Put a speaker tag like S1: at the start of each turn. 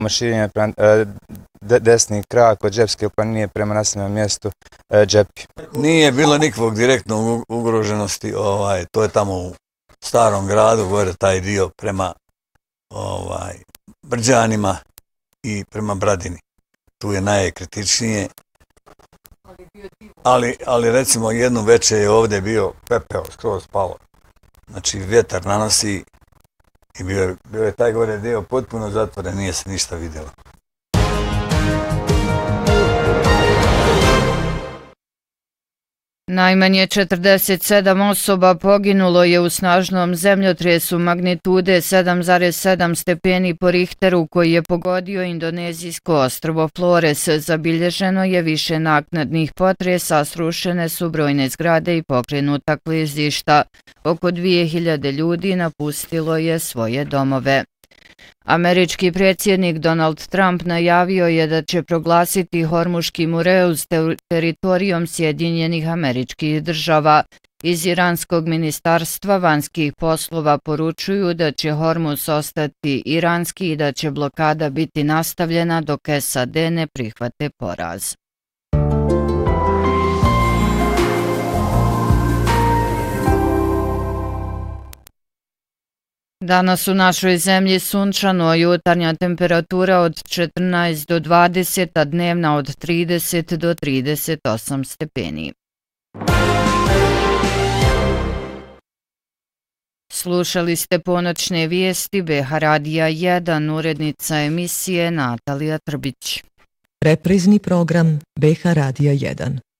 S1: Marširenje prema desni krak od Džepske planine prema naseljenom mjestu Džepi.
S2: Nije bilo nikakvog direktnog ugroženosti, to je tamo u starom gradu, gore taj dio prema Brđanima i prema Bradini. Tu je najkritičnije. Ali recimo jedno večer je ovdje bio pepeo, skroz palo. Znači vjetar nanosi i bio je taj gore dio potpuno zatvoren, nije se ništa vidjelo.
S3: Najmanje 47 osoba poginulo je u snažnom zemljotresu magnitude 7,7 stepeni po Richteru koji je pogodio indonezijsko ostrvo Flores. Zabilježeno je više naknadnih potresa, srušene su brojne zgrade i pokrenuta klizišta. Oko 2000 ljudi napustilo je svoje domove. Američki predsjednik Donald Trump najavio je da će proglasiti Hormuški Mureuz teritorijom Sjedinjenih Američkih Država. Iz Iranskog ministarstva vanjskih poslova poručuju da će Hormuz ostati iranski i da će blokada biti nastavljena dok SAD ne prihvate poraz. Danas u našoj zemlji sunčano, jutarnja temperatura od 14 do 20, a dnevna od 30 do 38 stepeni. Slušali ste ponoćne vijesti BH Radija 1, urednica emisije Natalija Trbić.
S4: Reprizni program BH Radija 1.